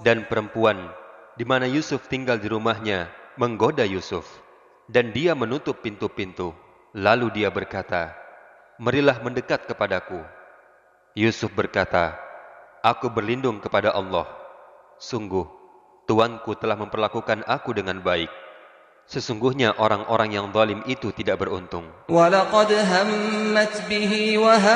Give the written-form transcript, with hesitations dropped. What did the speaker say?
Dan perempuan di mana Yusuf tinggal di rumahnya menggoda Yusuf, dan dia menutup pintu-pintu. Lalu dia berkata, "Marilah mendekat kepadaku." Yusuf berkata, "Aku berlindung kepada Allah. Sungguh, tuanku telah memperlakukan aku dengan baik. Sesungguhnya orang-orang yang zalim itu tidak beruntung."